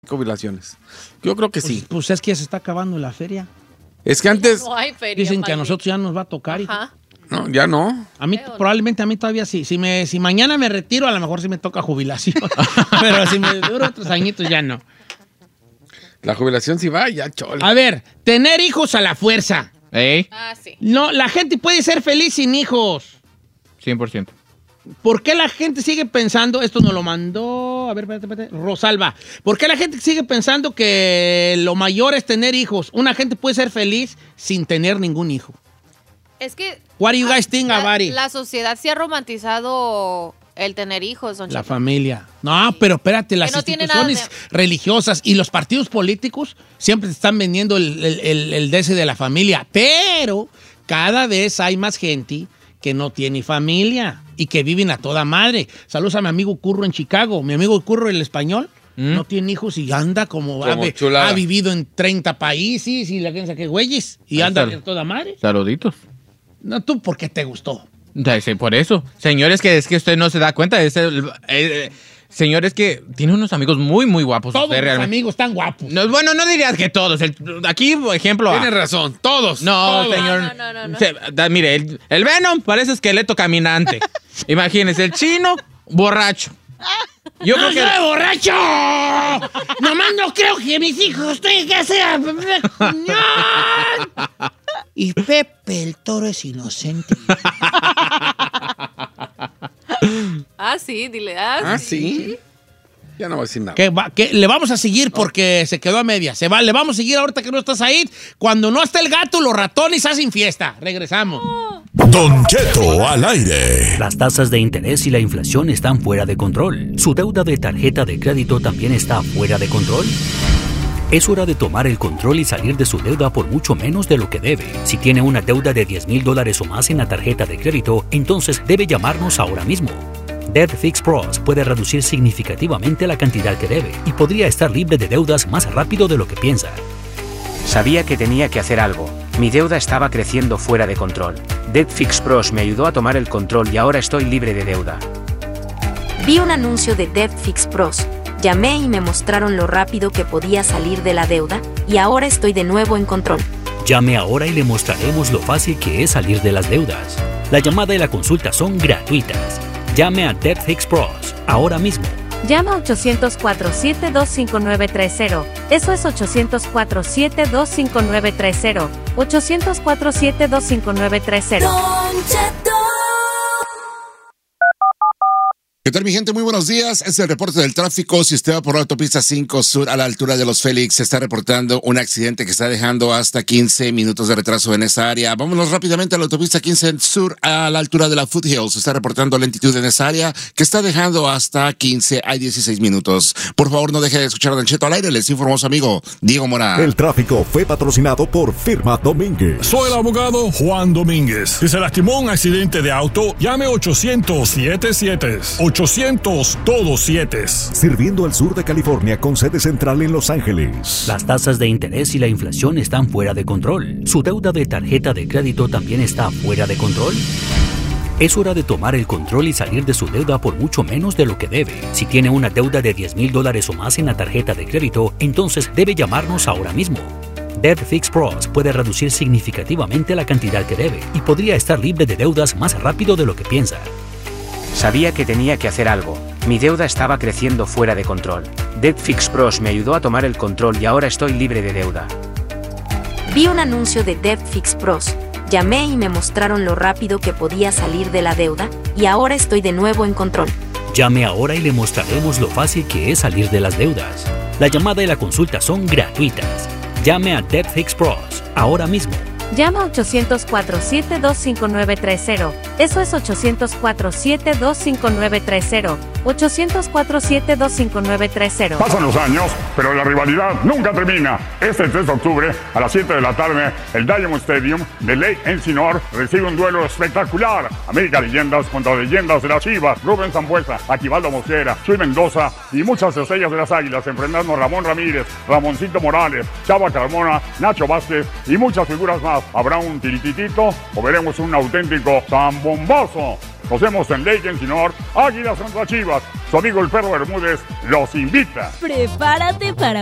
jubilaciones. Yo creo que sí. Pues es que ya se está acabando la feria. Es que antes... No hay feria, dicen que a maldito. nosotros ya nos va a tocar. Ajá. No, ya no. A mí, probablemente a mí todavía sí. Si mañana me retiro, a lo mejor sí me toca jubilación. Pero si me dura otros añitos, ya no. La jubilación sí va, ya chola. A ver, tener hijos a la fuerza. Ah, sí. No, la gente puede ser feliz sin hijos. 100%. ¿Por qué la gente sigue pensando, esto nos lo mandó, a ver, espérate, Rosalba, ¿por qué la gente sigue pensando que lo mayor es tener hijos? Una gente puede ser feliz sin tener ningún hijo. Es que... What do you guys think about it? La sociedad sí ha romantizado el tener hijos, don La Cheto. familia. No, pero espérate, las no tiene instituciones nada religiosas y los partidos políticos siempre te están vendiendo el deseo de la familia, pero cada vez hay más gente que no tiene familia y que viven a toda madre. Saludos a mi amigo Curro en Chicago. Mi amigo Curro, el español, no tiene hijos y anda como ha vivido en 30 países y la gente que güeyes y anda a toda madre. Saluditos. No, tú, ¿por qué te gustó? Sí, por eso. Señores, que es que usted no se da cuenta. Señores, que tiene unos amigos muy, muy guapos. Todos los amigos están guapos. No, bueno, no dirías que todos. Aquí, por ejemplo... Tienes razón, todos. No, todos. señor. No. Mire, el Venom parece esqueleto caminante. Imagínese, el chino, borracho. Yo creo que... ¡Soy borracho! Nomás no creo que mis hijos tengan que hacer... Y Pepe el Toro es inocente. Ah, sí, dile. Sí. Ya no voy a decir nada. Que le vamos a seguir porque se quedó a media. Le vamos a seguir ahorita que no estás ahí. Cuando no está el gato, los ratones hacen fiesta. Regresamos. Don Cheto al aire. Las tasas de interés y la inflación están fuera de control. ¿Su deuda de tarjeta de crédito también está fuera de control? Es hora de tomar el control y salir de su deuda por mucho menos de lo que debe. Si tiene una deuda de $10,000 o más en la tarjeta de crédito, entonces debe llamarnos ahora mismo. Debt Fix Pros puede reducir significativamente la cantidad que debe y podría estar libre de deudas más rápido de lo que piensa. Sabía que tenía que hacer algo. Mi deuda estaba creciendo fuera de control. Debt Fix Pros me ayudó a tomar el control y ahora estoy libre de deuda. Vi un anuncio de Debt Fix Pros. Llamé y me mostraron lo rápido que podía salir de la deuda y ahora estoy de nuevo en control. Llame ahora y le mostraremos lo fácil que es salir de las deudas. La llamada y la consulta son gratuitas. Llame a Debt Fix Pros ahora mismo. Llama 800-472-5930. Eso es 800-472-5930. 800-472-5930. ¿Qué tal, mi gente? Muy buenos días. Es el reporte del tráfico. Si usted va por la autopista 5 Sur a la altura de Los Félix, se está reportando un accidente que está dejando hasta 15 minutos de retraso en esa área. Vámonos rápidamente a la autopista 15 Sur a la altura de la Foothills. Se está reportando lentitud en esa área que está dejando hasta 15 a 16 minutos. Por favor, no deje de escuchar a Don Cheto al aire. Les informó su amigo Diego Morán. El tráfico fue patrocinado por Firma Domínguez. Soy el abogado Juan Domínguez. Si se lastimó en un accidente de auto, llame 800-77. 800 todos 7. Sirviendo al sur de California con sede central en Los Ángeles. Las tasas de interés y la inflación están fuera de control. ¿Su deuda de tarjeta de crédito también está fuera de control? Es hora de tomar el control y salir de su deuda por mucho menos de lo que debe. Si tiene una deuda de $10,000 o más en la tarjeta de crédito, entonces debe llamarnos ahora mismo. Debt Fix Pros puede reducir significativamente la cantidad que debe y podría estar libre de deudas más rápido de lo que piensa. Sabía que tenía que hacer algo. Mi deuda estaba creciendo fuera de control. Debt Fix Pros me ayudó a tomar el control y ahora estoy libre de deuda. Vi un anuncio de Debt Fix Pros. Llamé y me mostraron lo rápido que podía salir de la deuda y ahora estoy de nuevo en control. Llame ahora y le mostraremos lo fácil que es salir de las deudas. La llamada y la consulta son gratuitas. Llame a Debt Fix Pros ahora mismo. Llama 800-472-5930. Eso es 800-472-5930. 800-472-5930. Pasan los años, pero la rivalidad nunca termina. Este 3 de octubre, a las 7 de la tarde, el Diamond Stadium de Lake Elsinore recibe un duelo espectacular. América Leyendas contra leyendas de las Chivas. Rubén Sambuesa, Aquivaldo Mosquera, Chuy Mendoza y muchas estrellas de las Águilas, enfrentando a Ramón Ramírez, Ramoncito Morales, Chava Carmona, Nacho Vázquez y muchas figuras más. ¿Habrá un tirititito o veremos un auténtico zambombazo? Nos vemos en Lake Encinor, Águilas contra Chivas. Su amigo el Perro Bermúdez los invita. Prepárate para